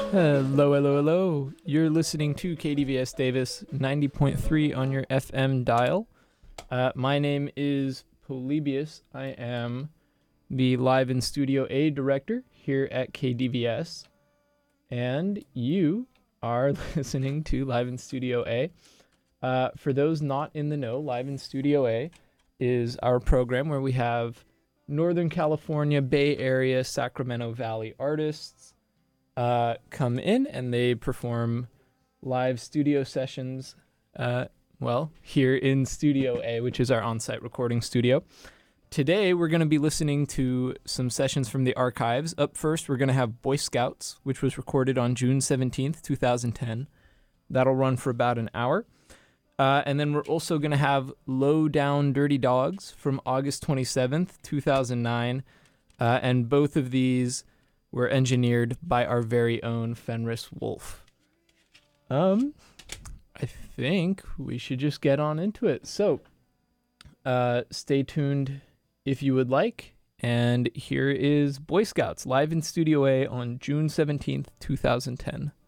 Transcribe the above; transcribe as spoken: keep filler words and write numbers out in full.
Hello, hello, hello. You're listening to K D V S Davis ninety point three on your F M dial. Uh, my name is Polybius. I am the Live in Studio A director here at K D V S. And you are listening to Live in Studio A. Uh, for those not in the know, Live in Studio A is our program where we have Northern California, Bay Area, Sacramento Valley artists uh, come in and they perform live studio sessions, uh, well, here in Studio A, which is our on-site recording studio. Today, we're going to be listening to some sessions from the archives. Up first, we're going to have Boy Scouts, which was recorded on June seventeenth, twenty ten. That'll run for about an hour. Uh, and then we're also going to have Low Down Dirty Dogs from August twenty-seventh, two thousand nine. Uh, and both of these were engineered by our very own Fenris Wolf. Um, I think we should just get on into it. So, uh, stay tuned if you would like. And here is Boy Scouts live in Studio A on June seventeenth, two thousand ten.